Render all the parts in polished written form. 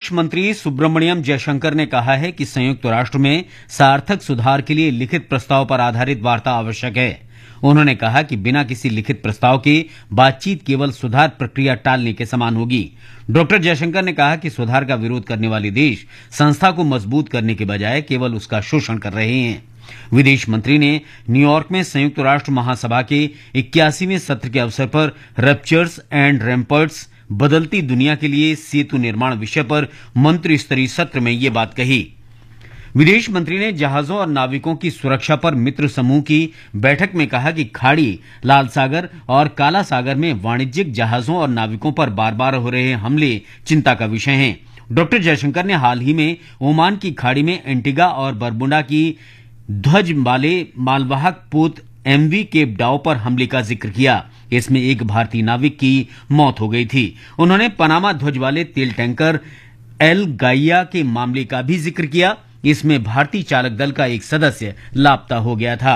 विदेश मंत्री सुब्रमण्यम जयशंकर ने कहा है कि संयुक्त राष्ट्र में सार्थक सुधार के लिए लिखित प्रस्ताव पर आधारित वार्ता आवश्यक है। उन्होंने कहा कि बिना किसी लिखित प्रस्ताव के बातचीत केवल सुधार प्रक्रिया टालने के समान होगी। डॉक्टर जयशंकर ने कहा कि सुधार का विरोध करने वाले देश संस्था को मजबूत करने के बजाय केवल उसका शोषण कर रहे हैं। विदेश मंत्री ने न्यूयॉर्क में संयुक्त राष्ट्र महासभा के 81वें सत्र के अवसर पर रप्चर्स एंड रैम्पर्ट्स बदलती दुनिया के लिए सेतु निर्माण विषय पर मंत्री स्तरीय सत्र में ये बात कही। विदेश मंत्री ने जहाजों और नाविकों की सुरक्षा पर मित्र समूह की बैठक में कहा कि खाड़ी, लाल सागर और काला सागर में वाणिज्यिक जहाजों और नाविकों पर बार बार हो रहे हमले चिंता का विषय हैं। डॉक्टर जयशंकर ने हाल ही में ओमान की खाड़ी में एंटीगा और बरबुडा की ध्वज वाले मालवाहक पोत एमवी केप डाउ पर हमले का जिक्र किया। इसमें एक भारतीय नाविक की मौत हो गई थी। उन्होंने पनामा ध्वज वाले तेल टैंकर एल गाइया के मामले का भी जिक्र किया। इसमें भारतीय चालक दल का एक सदस्य लापता हो गया था।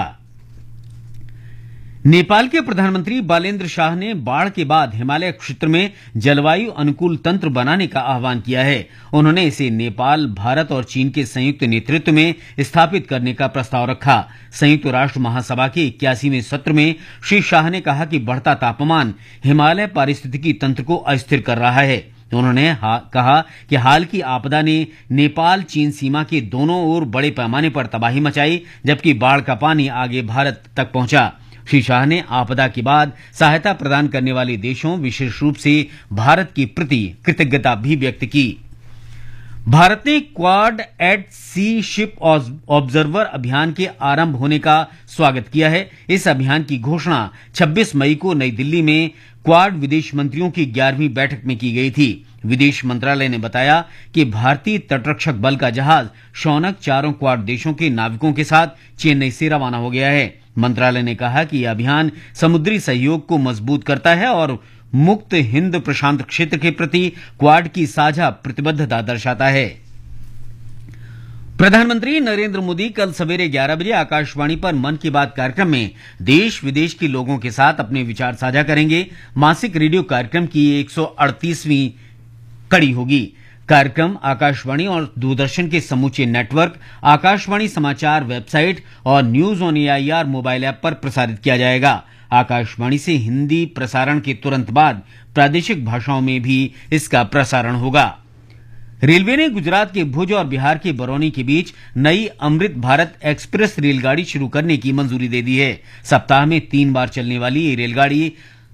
नेपाल के प्रधानमंत्री बालेन्द्र शाह ने बाढ़ के बाद हिमालय क्षेत्र में जलवायु अनुकूल तंत्र बनाने का आह्वान किया है। उन्होंने इसे नेपाल, भारत और चीन के संयुक्त नेतृत्व में स्थापित करने का प्रस्ताव रखा। संयुक्त राष्ट्र महासभा के 81वें सत्र में श्री शाह ने कहा कि बढ़ता तापमान हिमालय पारिस्थितिकी तंत्र को अस्थिर कर रहा है। उन्होंने कहा कि हाल की आपदा ने नेपाल चीन सीमा के दोनों ओर बड़े पैमाने पर तबाही मचाई, जबकि बाढ़ का पानी आगे भारत तक पहुंचा। श्री शाह ने आपदा के बाद सहायता प्रदान करने वाले देशों, विशेष रूप से भारत के प्रति कृतज्ञता भी व्यक्त की। भारत ने क्वाड एट सी शिप ऑब्जर्वर अभियान के आरंभ होने का स्वागत किया है। इस अभियान की घोषणा 26 मई को नई दिल्ली में क्वाड विदेश मंत्रियों की 11वीं बैठक में की गई थी। विदेश मंत्रालय ने बताया कि भारतीय तटरक्षक बल का जहाज शौनक चारों क्वाड देशों के नाविकों के साथ चेन्नई से रवाना हो गया है। मंत्रालय ने कहा कि यह अभियान समुद्री सहयोग को मजबूत करता है और मुक्त हिंद प्रशांत क्षेत्र के प्रति क्वाड की साझा प्रतिबद्धता दर्शाता है। प्रधानमंत्री नरेंद्र मोदी कल सवेरे 11 बजे आकाशवाणी पर मन की बात कार्यक्रम में देश विदेश के लोगों के साथ अपने विचार साझा करेंगे। मासिक रेडियो कार्यक्रम की 138वीं कड़ी होगी। कार्यक्रम आकाशवाणी और दूरदर्शन के समूचे नेटवर्क, आकाशवाणी समाचार वेबसाइट और news on AIR mobile app पर प्रसारित किया जाएगा। आकाशवाणी से हिंदी प्रसारण के तुरंत बाद प्रादेशिक भाषाओं में भी इसका प्रसारण होगा। रेलवे ने गुजरात के भुज और बिहार के बरौनी के बीच नई अमृत भारत एक्सप्रेस रेलगाड़ी शुरू करने की मंजूरी दे दी है। सप्ताह में 3 बार चलने वाली ये रेलगाड़ी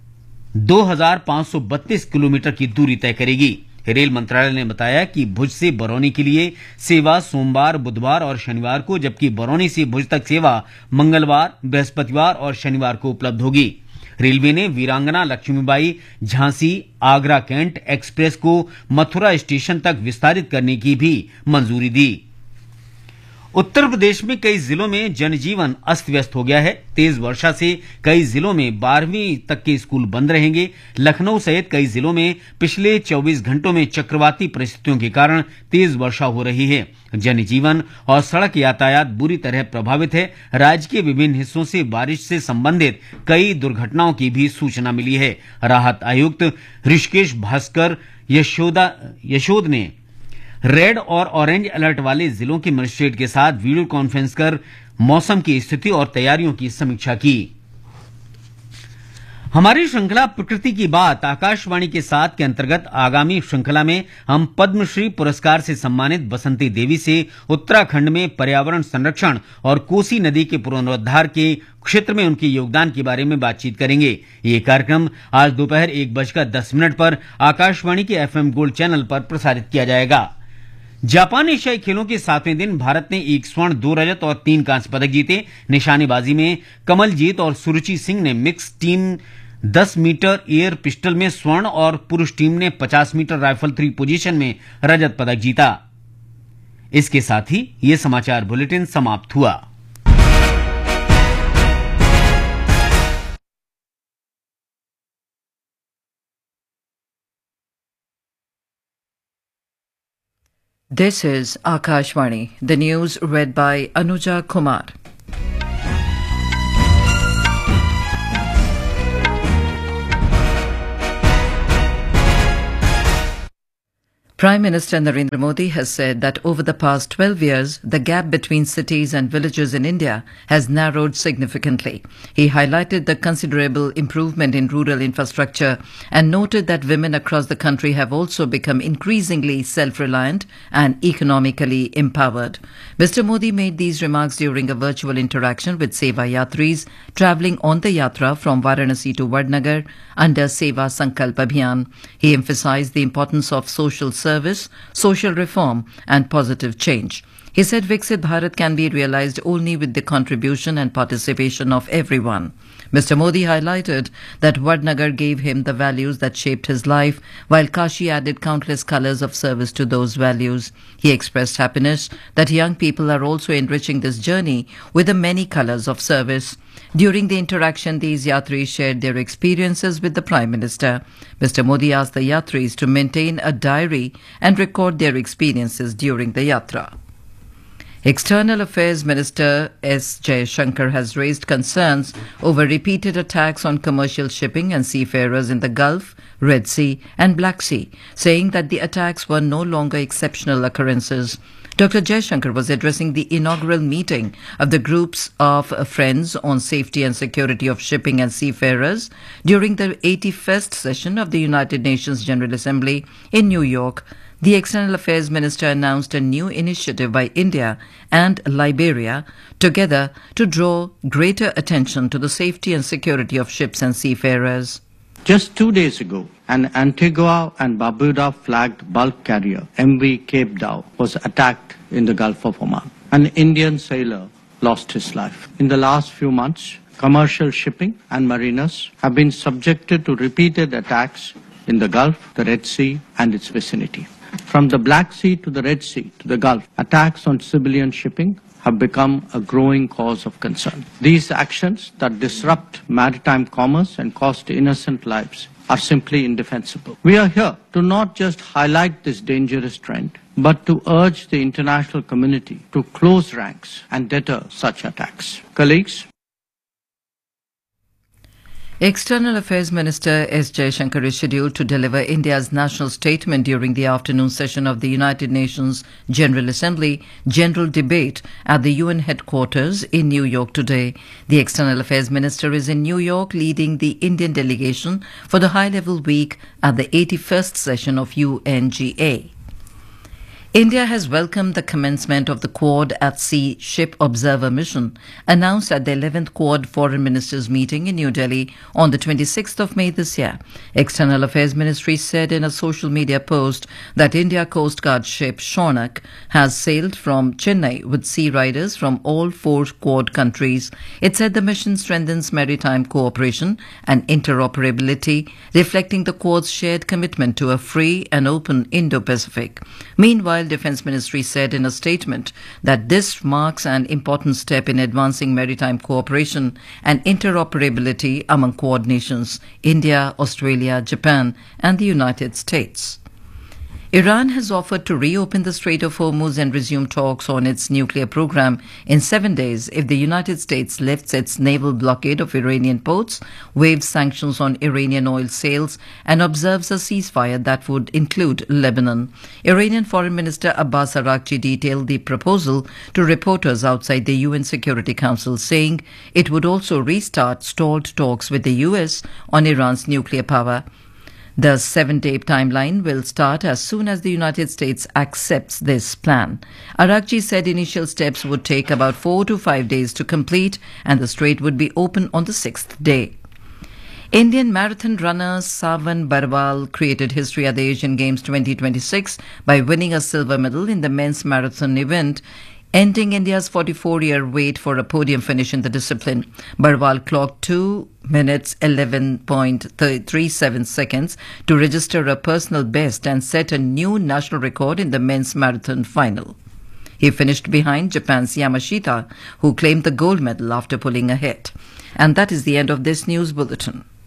2532 किलोमीटर की दूरी तय करेगी। रेल मंत्रालय ने बताया कि भुज से बरौनी के लिए सेवा सोमवार, बुधवार और शनिवार को, जबकि बरौनी से भुज तक सेवा मंगलवार, बृहस्पतिवार और शनिवार को उपलब्ध होगी। रेलवे ने वीरांगना लक्ष्मीबाई झांसी आगरा कैंट एक्सप्रेस को मथुरा स्टेशन तक विस्तारित करने की भी मंजूरी दी। उत्तर प्रदेश में कई जिलों में जनजीवन अस्त व्यस्त हो गया है। तेज वर्षा से कई जिलों में 12वीं तक के स्कूल बंद रहेंगे। लखनऊ सहित कई जिलों में पिछले 24 घंटों में चक्रवाती परिस्थितियों के कारण तेज वर्षा हो रही है। जनजीवन और सड़क यातायात बुरी तरह प्रभावित है। राज्य के विभिन्न हिस्सों से बारिश से संबंधित कई दुर्घटनाओं की भी सूचना मिली है। राहत आयुक्त ऋषिकेश भास्कर यशोद ने रेड और ऑरेंज अलर्ट वाले जिलों के मजिस्ट्रेट के साथ वीडियो कॉन्फ्रेंस कर मौसम की स्थिति और तैयारियों की समीक्षा की। हमारी श्रृंखला प्रकृति की बात आकाशवाणी के साथ के अंतर्गत आगामी श्रृंखला में हम पद्मश्री पुरस्कार से सम्मानित बसंती देवी से उत्तराखंड में पर्यावरण संरक्षण और कोसी नदी के पुनरुद्धार के क्षेत्र में उनके योगदान के बारे में बातचीत करेंगे। ये कार्यक्रम आज दोपहर 1:10 पर आकाशवाणी के FM गोल्ड चैनल पर प्रसारित किया जाएगा। जापान एशियाई खेलों के 7वें दिन भारत ने 1 स्वर्ण, 2 रजत और 3 कांस्य पदक जीते। निशानेबाजी में कमलजीत और सुरुचि सिंह ने mix team 10 metre air pistol में स्वर्ण और पुरुष टीम ने 50 मीटर राइफल 3 पोजीशन में रजत पदक जीता। इसके साथ ही ये समाचार बुलेटिन समाप्त हुआ। This is Akashvani, the news read by Anuja Kumar. Prime Minister Narendra Modi has said that over the past 12 years, the gap between cities and villages in India has narrowed significantly. He highlighted the considerable improvement in rural infrastructure and noted that women across the country have also become increasingly self-reliant and economically empowered. Mr. Modi made these remarks during a virtual interaction with Seva Yatris travelling on the Yatra from Varanasi to Vadnagar under Seva Sankalp Abhiyan. He emphasized the importance of social service, social reform and positive change. He said Viksit Bharat can be realized only with the contribution and participation of everyone. Mr. Modi highlighted that Vadnagar gave him the values that shaped his life, while Kashi added countless colors of service to those values. He expressed happiness that young people are also enriching this journey with the many colors of service. During the interaction, these Yatris shared their experiences with the Prime Minister. Mr. Modi asked the Yatris to maintain a diary and record their experiences during the Yatra. External Affairs Minister S. Jaishankar has raised concerns over repeated attacks on commercial shipping and seafarers in the Gulf, Red Sea and Black Sea, saying that the attacks were no longer exceptional occurrences. Dr. Jaishankar was addressing the inaugural meeting of the groups of friends on safety and security of shipping and seafarers during the 81st session of the United Nations General Assembly in New York. The External Affairs Minister announced a new initiative by India and Liberia together to draw greater attention to the safety and security of ships and seafarers. Just 2 days ago, an Antigua and Barbuda flagged bulk carrier, MV Cape Dow, was attacked in the Gulf of Oman. An Indian sailor lost his life. In the last few months, commercial shipping and mariners have been subjected to repeated attacks in the Gulf, the Red Sea and its vicinity. From the Black Sea to the Red Sea to the Gulf, attacks on civilian shipping have become a growing cause of concern. These actions that disrupt maritime commerce and cost innocent lives are simply indefensible. We are here to not just highlight this dangerous trend, but to urge the international community to close ranks and deter such attacks. Colleagues, External Affairs Minister S. Jaishankar is scheduled to deliver India's national statement during the afternoon session of the United Nations General Assembly General Debate at the UN headquarters in New York today. The External Affairs Minister is in New York leading the Indian delegation for the high-level week at the 81st session of UNGA. India has welcomed the commencement of the Quad at Sea Ship Observer Mission, announced at the 11th Quad Foreign Ministers meeting in New Delhi on the 26th of May this year. External Affairs Ministry said in a social media post that India Coast Guard ship Shaunak has sailed from Chennai with sea riders from all 4 Quad countries. It said the mission strengthens maritime cooperation and interoperability, reflecting the Quad's shared commitment to a free and open Indo-Pacific. Meanwhile, Defence Ministry said in a statement that this marks an important step in advancing maritime cooperation and interoperability among Quad nations, India, Australia, Japan and the United States. Iran has offered to reopen the Strait of Hormuz and resume talks on its nuclear program in 7 days if the United States lifts its naval blockade of Iranian ports, waives sanctions on Iranian oil sales, and observes a ceasefire that would include Lebanon. Iranian Foreign Minister Abbas Araghchi detailed the proposal to reporters outside the UN Security Council, saying it would also restart stalled talks with the US on Iran's nuclear power. The 7-day timeline will start as soon as the United States accepts this plan. Araghchi said initial steps would take about 4 to 5 days to complete and the strait would be open on the 6th day. Indian marathon runner Savan Barwal created history at the Asian Games 2026 by winning a silver medal in the men's marathon event, ending India's 44-year wait for a podium finish in the discipline. Barwal clocked 2 minutes 11.37 seconds to register a personal best and set a new national record in the men's marathon final. He finished behind Japan's Yamashita, who claimed the gold medal after pulling ahead. And that is the end of this news bulletin.